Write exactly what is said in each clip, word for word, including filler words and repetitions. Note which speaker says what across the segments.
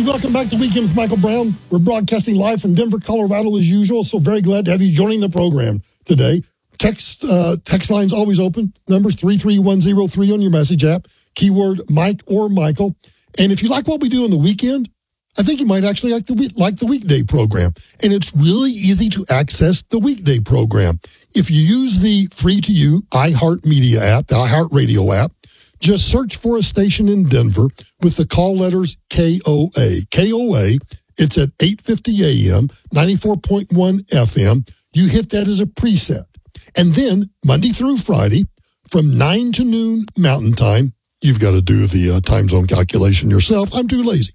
Speaker 1: welcome back to Weekend with Michael Brown. We're broadcasting live from Denver, Colorado as usual, so very glad to have you joining the program today. Text uh, text line's always open. Numbers three three one zero three on your message app. Keyword Mike or Michael. And if you like what we do on the weekend, I think you might actually like the week, like the weekday program. And it's really easy to access the weekday program. If you use the free-to-you iHeartMedia app, the iHeartRadio app, just search for a station in Denver with the call letters K O A. K O A, it's at eight fifty a.m., ninety-four point one F M. You hit that as a preset. And then Monday through Friday, from nine to noon Mountain Time, you've got to do the uh, time zone calculation yourself. I'm too lazy.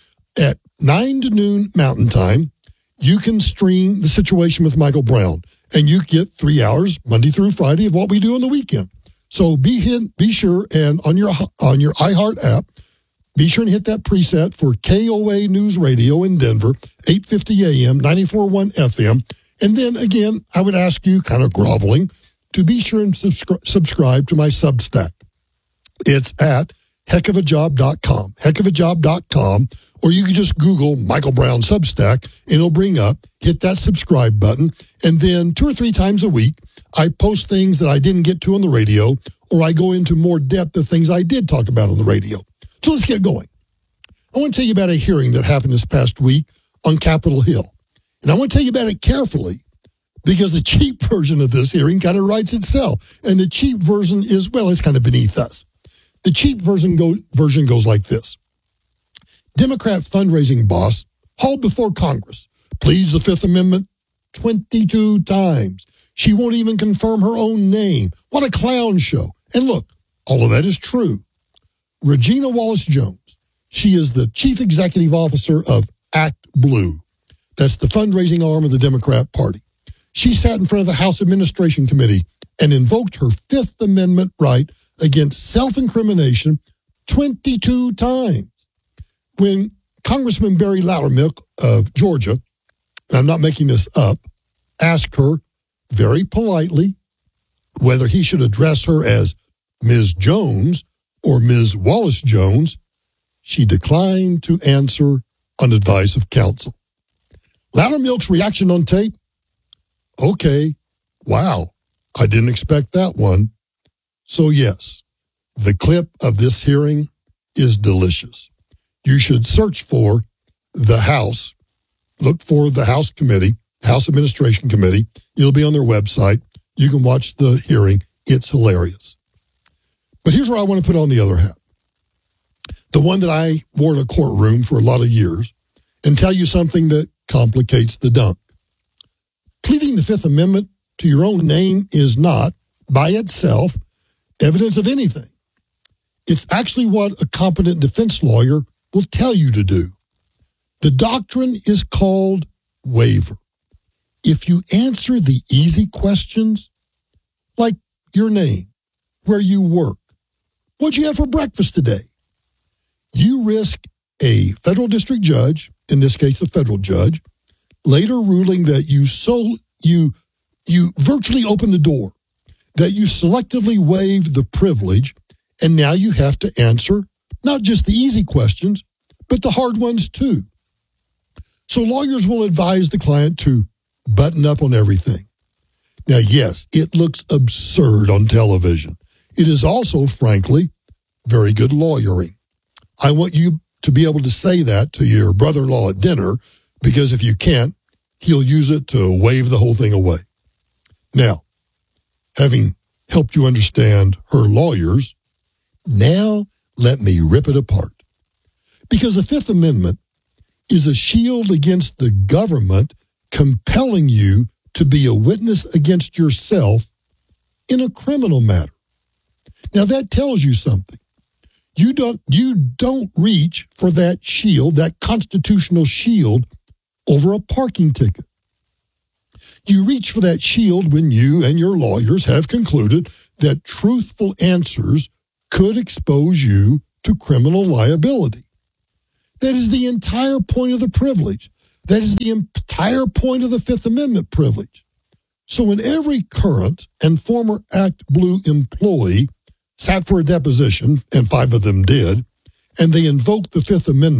Speaker 1: At nine to noon Mountain Time, you can stream The Situation with Michael Brown, and you get three hours Monday through Friday of what we do on the weekend. So be hit, be sure, and on your on your iHeart app, be sure and hit that preset for K O A News Radio in Denver, eight fifty a.m., ninety-four point one F M. And then, again, I would ask you, kind of groveling, to be sure and subscri- subscribe to my Substack. It's at heck of a job dot com, heck of a job dot com, or you can just Google Michael Brown Substack, and it'll bring up, hit that subscribe button, and then two or three times a week, I post things that I didn't get to on the radio, or I go into more depth of things I did talk about on the radio. So let's get going. I want to tell you about a hearing that happened this past week on Capitol Hill. And I want to tell you about it carefully because the cheap version of this hearing kind of writes itself. And the cheap version is, well, it's kind of beneath us. The cheap version, go, version goes like this. Democrat fundraising boss hauled before Congress, pleads the Fifth Amendment twenty-two times. She won't even confirm her own name. What a clown show. And look, all of that is true. Regina Wallace-Jones, she is the chief executive officer of Act Blue. That's the fundraising arm of the Democrat Party. She sat in front of the House Administration Committee and invoked her Fifth Amendment right against self-incrimination twenty-two times. When Congressman Barry Loudermilk of Georgia, and I'm not making this up, asked her very politely whether he should address her as Miz Jones or Miz Wallace-Jones, she declined to answer on advice of counsel. Loudermilk's reaction on tape, okay, wow, I didn't expect that one. So yes, the clip of this hearing is delicious. You should search for the House, look for the House Committee, House Administration Committee. It'll be on their website. You can watch the hearing. It's hilarious. But here's where I want to put on the other hat. The one that I wore in a courtroom for a lot of years, and tell you something that complicates the dunk. Pleading the Fifth Amendment to your own name is not, by itself, evidence of anything. It's actually what a competent defense lawyer will tell you to do. The doctrine is called waiver. If you answer the easy questions, like your name, where you work, what'd you have for breakfast today, you risk a federal district judge, in this case a federal judge, later ruling that you so you you virtually opened the door, that you selectively waived the privilege, and now you have to answer not just the easy questions, but the hard ones too. So lawyers will advise the client to button up on everything. Now, yes, it looks absurd on television. It is also, frankly, very good lawyering. I want you to be able to say that to your brother-in-law at dinner, because if you can't, he'll use it to wave the whole thing away. Now, having helped you understand her lawyers, now let me rip it apart. Because the Fifth Amendment is a shield against the government compelling you to be a witness against yourself in a criminal matter. Now that tells you something. You don't, you don't reach for that shield, that constitutional shield, over a parking ticket. You reach for that shield when you and your lawyers have concluded that truthful answers could expose you to criminal liability. That is the entire point of the privilege. That is the entire point of the Fifth Amendment privilege. So when every current and former Act Blue employee sat for a deposition, and five of them did, and they invoked the Fifth Amendment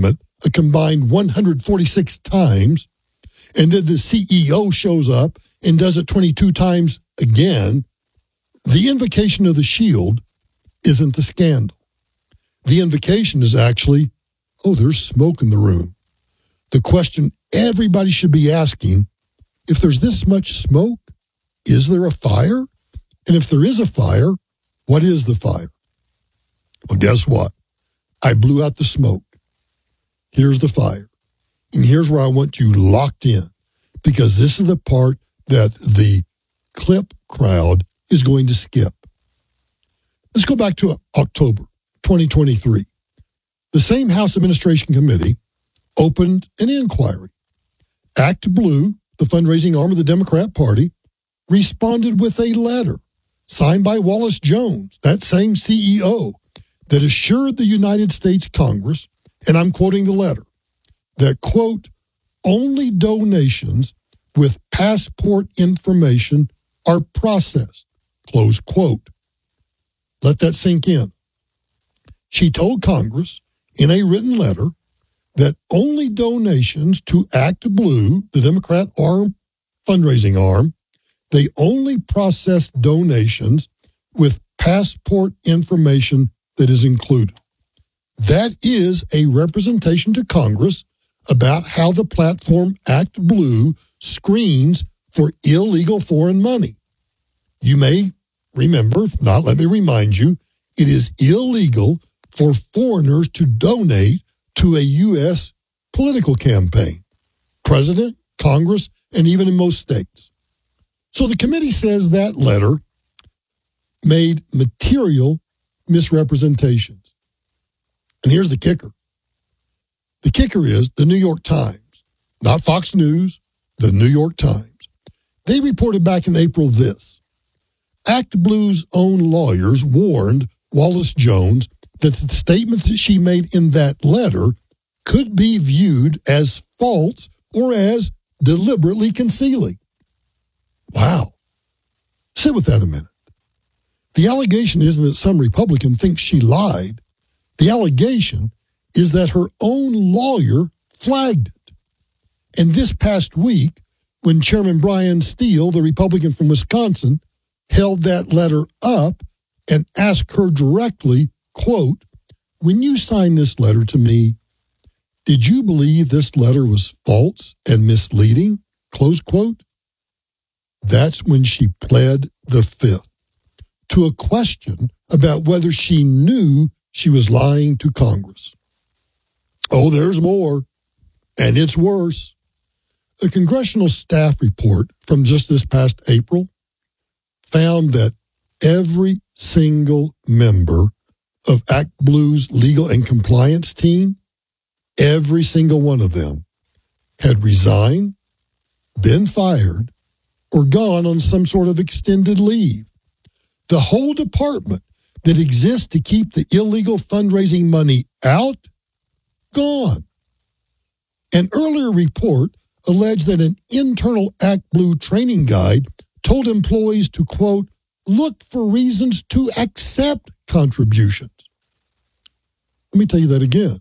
Speaker 1: a combined one hundred forty-six times, and then the C E O shows up and does it twenty-two times again, the invocation of the shield isn't the scandal. The invocation is actually, oh, there's smoke in the room. The question everybody should be asking, if there's this much smoke, is there a fire? And if there is a fire, what is the fire? Well, guess what? I blew out the smoke. Here's the fire. And here's where I want you locked in, because this is the part that the clip crowd is going to skip. Let's go back to October twenty twenty-three. The same House Administration Committee opened an inquiry. Act Blue, the fundraising arm of the Democrat Party, responded with a letter signed by Wallace Jones, that same C E O, that assured the United States Congress, and I'm quoting the letter, that, quote, only donations with passport information are processed, close quote. Let that sink in. She told Congress in a written letter that only donations to Act Blue, the Democrat arm, fundraising arm, they only process donations with passport information that is included. That is a representation to Congress about how the platform Act Blue screens for illegal foreign money. You may remember, if not, let me remind you, it is illegal for foreigners to donate to a U S political campaign, president, Congress, and even in most states. So the committee says that letter made material misrepresentations. And here's the kicker. The kicker is the New York Times, not Fox News, the New York Times. They reported back in April this. Act Blue's own lawyers warned Wallace Jones that the statement that she made in that letter could be viewed as false or as deliberately concealing. Wow. Sit with that a minute. The allegation isn't that some Republican thinks she lied. The allegation is that her own lawyer flagged it. And this past week, when Chairman Brian Steele, the Republican from Wisconsin, held that letter up and asked her directly, quote, when you signed this letter to me, did you believe this letter was false and misleading? Close quote. That's when she pled the fifth to a question about whether she knew she was lying to Congress. Oh, there's more, and it's worse. A congressional staff report from just this past April found that every single member of Act Blue's legal and compliance team, every single one of them, had resigned, been fired, or gone on some sort of extended leave. The whole department that exists to keep the illegal fundraising money out, gone. An earlier report alleged that an internal Act Blue training guide told employees to, quote, look for reasons to accept contributions. Let me tell you that again.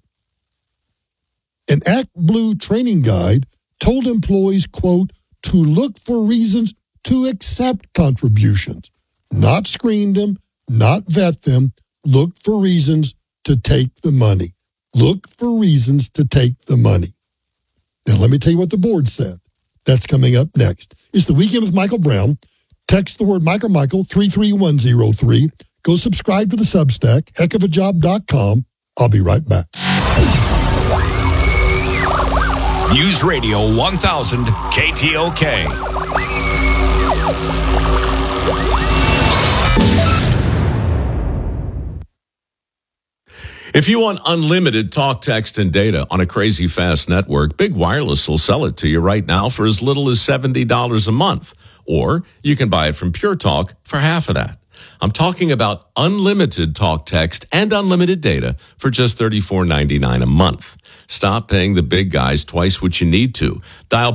Speaker 1: An Act Blue training guide told employees, quote, to look for reasons to accept contributions, not screen them, not vet them, look for reasons to take the money. Look for reasons to take the money. Now, let me tell you what the board said. That's coming up next. It's the Weekend with Michael Brown. Text the word Mike or Michael, three three one zero three. Go subscribe to the Substack, heck of a job dot com. I'll be right back.
Speaker 2: News Radio one thousand K T O K. If you want unlimited talk, text, and data on a crazy fast network, Big Wireless will sell it to you right now for as little as seventy dollars a month. Or you can buy it from Pure Talk for half of that. I'm talking about unlimited talk, text, and unlimited data for just thirty-four ninety-nine a month. Stop paying the big guys twice what you need to. Dial